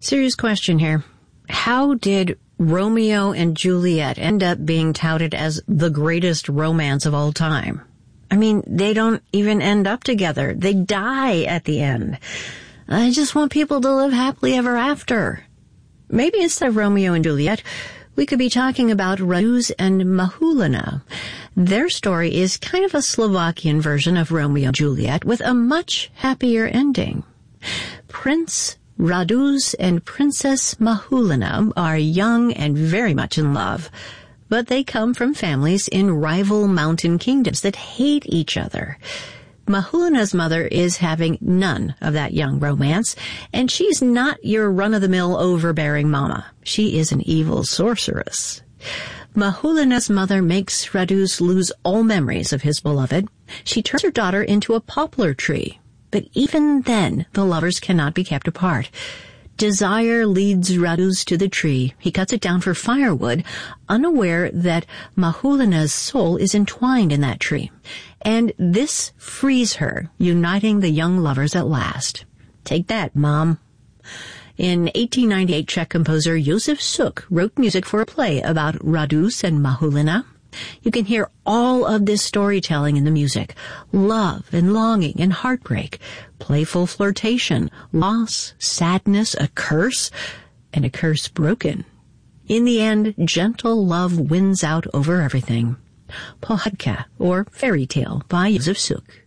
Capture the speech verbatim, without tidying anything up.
Serious question here. How did Romeo and Juliet end up being touted as the greatest romance of all time? I mean, they don't even end up together. They die at the end. I just want people to live happily ever after. Maybe instead of Romeo and Juliet, we could be talking about Raduz and Mahulina. Their story is kind of a Slovakian version of Romeo and Juliet with a much happier ending. Prince Raduz and Princess Mahulina are young and very much in love, but they come from families in rival mountain kingdoms that hate each other. Mahulina's mother is having none of that young romance, and she's not your run-of-the-mill overbearing mama. She is an evil sorceress. Mahulina's mother makes Raduz lose all memories of his beloved. She turns her daughter into a poplar tree, but even then the lovers cannot be kept apart. Desire leads Raduz to the tree. He cuts it down for firewood, unaware that Mahulina's soul is entwined in that tree. And this frees her, uniting the young lovers at last. Take that, Mom. In eighteen ninety-eight, Czech composer Josef Suk wrote music for a play about Raduz and Mahulina. You can hear all of this storytelling in the music. Love and longing and heartbreak, playful flirtation, loss, sadness, a curse, and a curse broken. In the end, gentle love wins out over everything. Pohádka, or Fairy Tale, by Josef Suk.